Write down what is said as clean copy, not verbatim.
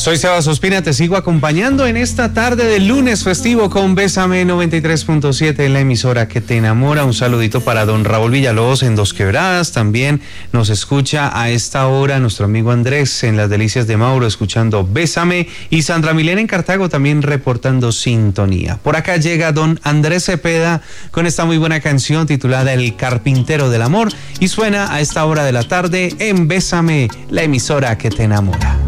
Soy Sebas Ospina, te sigo acompañando en esta tarde de lunes festivo con Bésame 93.7 en la emisora que te enamora. Un saludito para don Raúl Villalobos en Dos Quebradas. También nos escucha a esta hora nuestro amigo Andrés en Las Delicias de Mauro escuchando Bésame, y Sandra Milena en Cartago también reportando sintonía. Por acá llega don Andrés Cepeda con esta muy buena canción titulada El Carpintero del Amor y suena a esta hora de la tarde en Bésame, la emisora que te enamora.